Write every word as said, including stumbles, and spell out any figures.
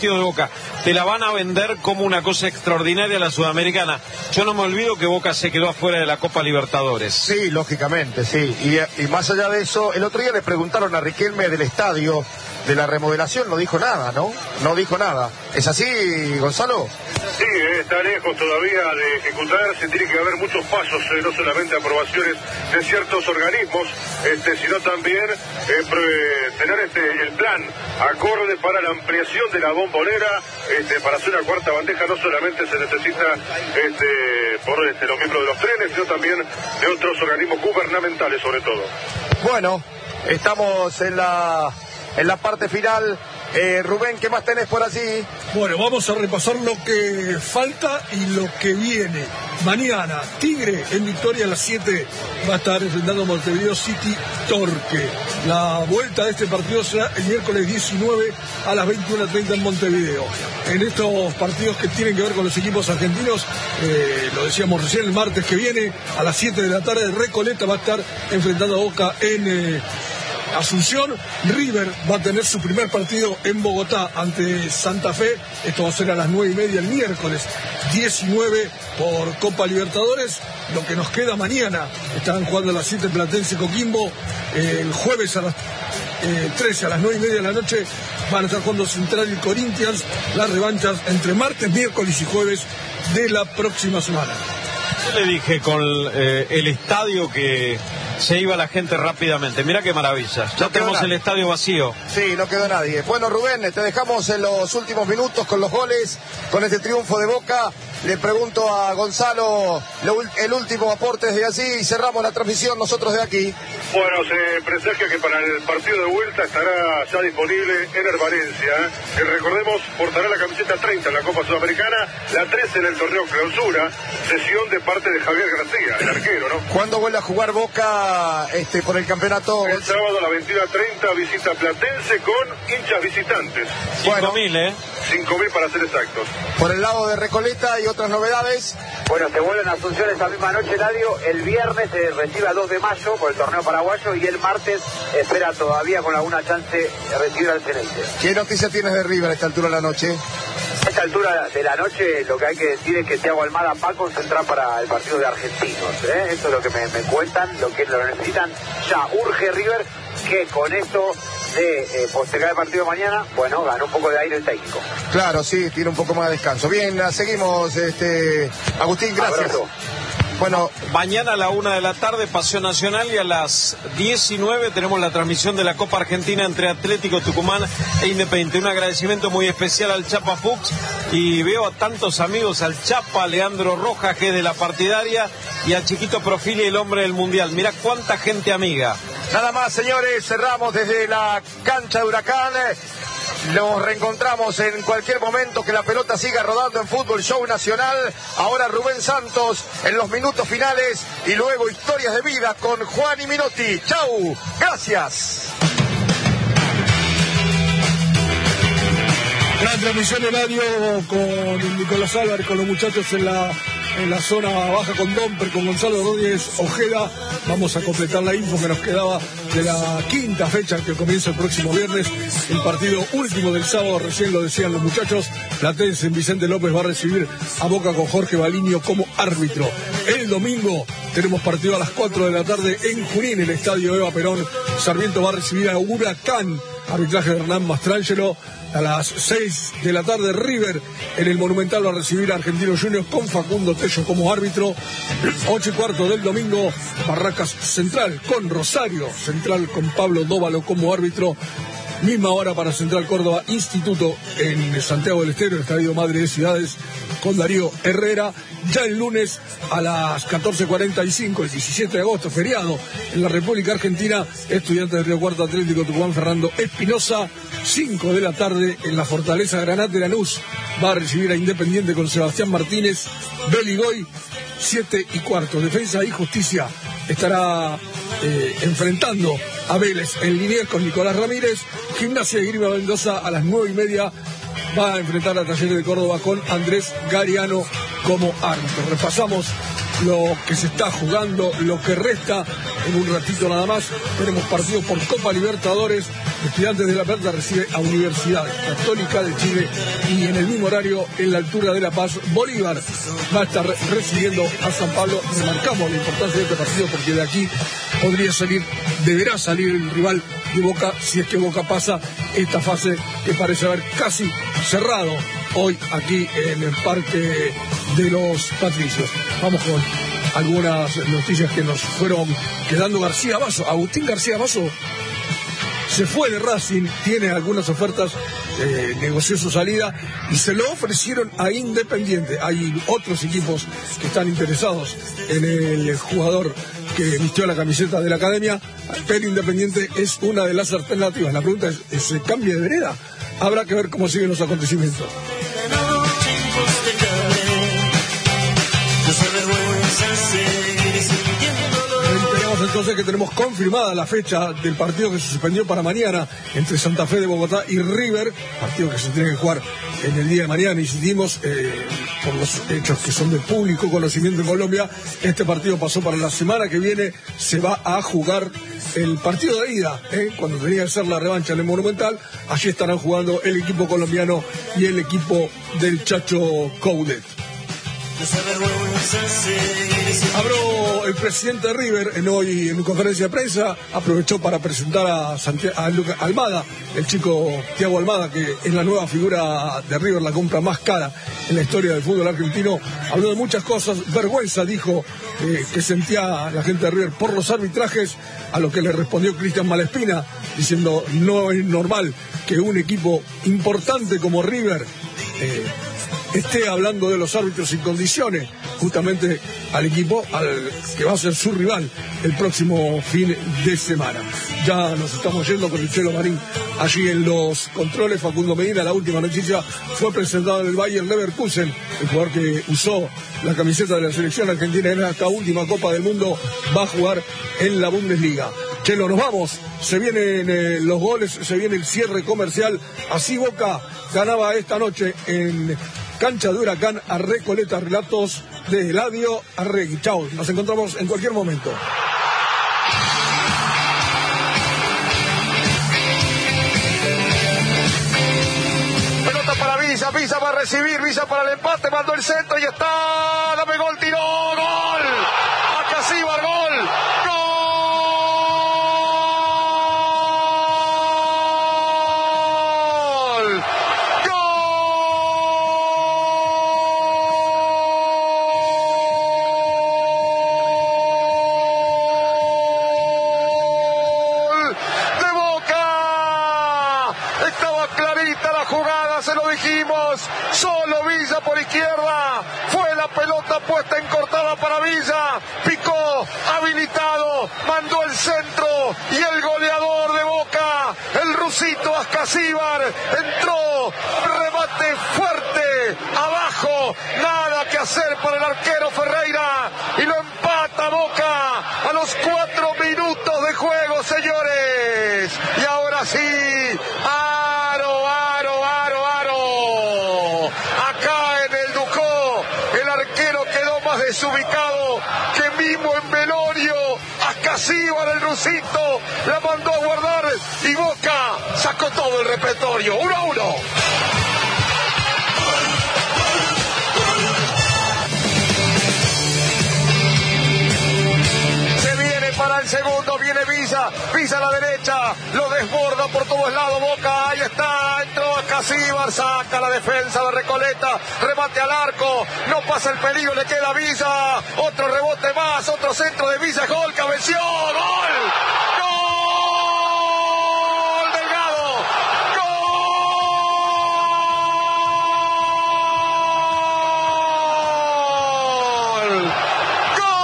de Boca, te la van a vender como una cosa extraordinaria la Sudamericana. Yo no me olvido que Boca se quedó afuera de la Copa Libertadores. Sí, lógicamente, sí. Y, y más allá de eso, el otro día le preguntaron a Riquelme del estadio, de la remodelación, no dijo nada, ¿no? No dijo nada. ¿Es así, Gonzalo? Sí, está lejos todavía de ejecutarse, tiene que haber muchos pasos, eh, no solamente aprobaciones de ciertos organismos, este, sino también eh, pre, tener este, el plan acorde para la ampliación de la bombonera, este, para hacer una cuarta bandeja. No solamente se necesita este, por este, los miembros de los trenes, sino también de otros organismos gubernamentales sobre todo. Bueno, estamos en la, en la parte final. Eh, Rubén, ¿qué más tenés por allí? Bueno, vamos a repasar lo que falta y lo que viene. Mañana, Tigre en Victoria a las siete va a estar enfrentando a Montevideo City Torque. La vuelta de este partido será el miércoles diecinueve a las veintiuna treinta en Montevideo. En estos partidos que tienen que ver con los equipos argentinos, eh, lo decíamos recién, el martes que viene a las siete de la tarde, Recoleta va a estar enfrentando a Boca en Eh, Asunción. River va a tener su primer partido en Bogotá ante Santa Fe. Esto va a ser a las nueve y media el miércoles diecinueve por Copa Libertadores. Lo que nos queda mañana, estarán jugando a las siete Platense Coquimbo. Eh, el jueves a las eh, trece, a las nueve y media de la noche, van a estar jugando Central y Corinthians. Las revanchas entre martes, miércoles y jueves de la próxima semana. Yo le dije con eh, el estadio que se iba la gente rápidamente. Mira qué maravilla. Ya no tenemos nadie. El estadio vacío. Sí, no quedó nadie. Bueno, Rubén, te dejamos en los últimos minutos con los goles, con este triunfo de Boca. Le pregunto a Gonzalo el último aporte desde allí y cerramos la transmisión nosotros de aquí. Bueno, se presagia que para el partido de vuelta estará ya disponible Ener Valencia, ¿eh? que recordemos portará la camiseta treinta en la Copa Sudamericana, la trece en el torneo Clausura, sesión de parte de Javier García, el arquero, ¿no? ¿Cuándo vuelve a jugar Boca este por el campeonato? El sábado a la veintiuna treinta visita Platense con hinchas visitantes. cinco mil, ¿eh? cinco mil para ser exactos. Por el lado de Recoleta y otras novedades. Bueno, se vuelven a Asunción esta misma noche, Eladio. El viernes se recibe a dos de mayo por el torneo paraguayo y el martes espera todavía con alguna chance de recibir al Ceneice. ¿Qué noticia tienes de River a esta altura de la noche? A esta altura de la noche lo que hay que decir es que Thiago Almada va a concentrar para el partido de Argentinos, ¿eh? Eso es lo que me, me cuentan, lo que lo necesitan. Ya urge River, que con esto de eh, postergar el partido de mañana, bueno, ganó un poco de aire el técnico. Claro, sí, tiene un poco más de descanso. Bien, seguimos, este Agustín, gracias. Abrazo. Bueno, mañana a la una de la tarde, Paseo Nacional, y a las diecinueve tenemos la transmisión de la Copa Argentina entre Atlético Tucumán e Independiente. Un agradecimiento muy especial al Chapa Fuchs, y veo a tantos amigos, al Chapa, Leandro Rojas, que es de la partidaria, y a Chiquito Profili, el hombre del Mundial. Mirá cuánta gente amiga. Nada más, señores, cerramos desde la cancha de Huracán. Nos reencontramos en cualquier momento, que la pelota siga rodando en Fútbol Show Nacional. Ahora Rubén Santos en los minutos finales y luego Historias de Vida con Juan y Minotti. ¡Chau! ¡Gracias! Gran transmisión de radio con Nicolás Álvarez, con los muchachos en la, en la zona baja con Domper, con Gonzalo Rodríguez Ojeda. Vamos a completar la info que nos quedaba de la quinta fecha que comienza el próximo viernes. El partido último del sábado, recién lo decían los muchachos. Platense en Vicente López va a recibir a Boca con Jorge Baliño como árbitro. El domingo tenemos partido a las cuatro de la tarde en Junín, el estadio Eva Perón. Sarmiento va a recibir a Huracán, arbitraje de Hernán Mastrangelo. A las seis de la tarde, River en el Monumental va a recibir a Argentinos Juniors con Facundo Tello como árbitro. Ocho y cuarto del domingo, Barracas Central con Rosario Central, con Pablo Dóvalo como árbitro. Misma hora para Central Córdoba Instituto en Santiago del Estero, el Estadio Madre de Ciudades, con Darío Herrera. Ya el lunes a las catorce cuarenta y cinco, el diecisiete de agosto, feriado en la República Argentina, Estudiantes de Río Cuarto Atlético Tucumán Fernando Espinosa. cinco de la tarde en la Fortaleza Granate Lanús va a recibir a Independiente con Sebastián Martínez. Beligoy, siete y cuarto. Defensa y Justicia estará eh, enfrentando a Vélez en Liniers con Nicolás Ramírez. Gimnasia de Grima Mendoza a las nueve y media va a enfrentar a Talleres de Córdoba con Andrés Gariano como árbitro. Repasamos lo que se está jugando, lo que resta en un ratito nada más. Tenemos partidos por Copa Libertadores. Estudiantes de La Plata recibe a Universidad Católica de Chile y en el mismo horario, en la altura de La Paz, Bolívar va a estar recibiendo a San Pablo. Remarcamos la importancia de este partido porque de aquí podría salir, deberá salir el rival de Boca si es que Boca pasa esta fase que parece haber casi cerrado hoy aquí en el Parque de los Patricios. Vamos con algunas noticias que nos fueron quedando. García Basso, Agustín García Basso se fue de Racing, tiene algunas ofertas, eh, negoció su salida y se lo ofrecieron a Independiente. Hay otros equipos que están interesados en el jugador que vistió la camiseta de la academia, pero Independiente es una de las alternativas. La pregunta es, ¿se cambia de vereda? Habrá que ver cómo siguen los acontecimientos. Enteramos entonces que tenemos confirmada la fecha del partido que se suspendió para mañana entre Santa Fe de Bogotá y River, partido que se tiene que jugar en el día de mañana. Insistimos, eh, por los hechos que son de público conocimiento en Colombia, este partido pasó para la semana que viene. Se va a jugar el partido de ida, eh, cuando tenía que ser la revancha en el Monumental. Allí estarán jugando el equipo colombiano y el equipo del Chacho Coudet. Habló el presidente de River en hoy en conferencia de prensa, aprovechó para presentar a, Santiago, a Luca Almada, el chico Thiago Almada, que es la nueva figura de River, la compra más cara en la historia del fútbol argentino. Habló de muchas cosas, vergüenza dijo eh, que sentía la gente de River por los arbitrajes, a lo que le respondió Cristian Malespina, diciendo no es normal que un equipo importante como River eh, esté hablando de los árbitros sin condiciones, justamente al equipo al que va a ser su rival el próximo fin de semana. Ya nos estamos yendo con el Chelo Marín allí en los controles. Facundo Medina, la última noticia, fue presentado en el Bayer Leverkusen, el jugador que usó la camiseta de la selección argentina en esta última Copa del Mundo, va a jugar en la Bundesliga. Chelo, nos vamos, se vienen eh, los goles, se viene el cierre comercial. Así Boca ganaba esta noche en cancha de Huracán a Recoleta. Relatos de Eladio Arregui. Chao, nos encontramos en cualquier momento. Pelota para Villa, Villa va a recibir, Villa para el empate, mandó el centro y está, dame gol, tiró, gol, Acasíbar, gol, gol. Solo Villa por izquierda, fue la pelota puesta en cortada para Villa, picó, habilitado, mandó el centro y el goleador de Boca, el rusito Ascasíbar, entró, remate fuerte, abajo, nada que hacer para el arquero Ferreira y lo empata Boca a los cuatro minutos de juego, señores. Y ahora sí, aro, aro, aro, aro. Acá en el Ducó, el arquero quedó más desubicado que Mimo en velorio. Ascasíbar, el rusito, la mandó a guardar y Boca sacó todo el repertorio. Uno a uno. Para el segundo viene Villa, Villa a la derecha, lo desborda por todos lados Boca, ahí está, entró Ascasíbar, saca la defensa de Recoleta, remate al arco, no pasa el peligro, le queda Villa, otro rebote más, otro centro de Villa, gol, cabeció,